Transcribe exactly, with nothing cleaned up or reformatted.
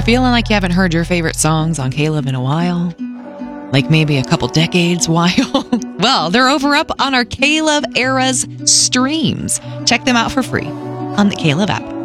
you're feeling like you haven't heard your favorite songs on K-Love in a while, like maybe a couple decades while, well, they're over up on our K-Love Eras streams. Check them out for free on the K-Love app.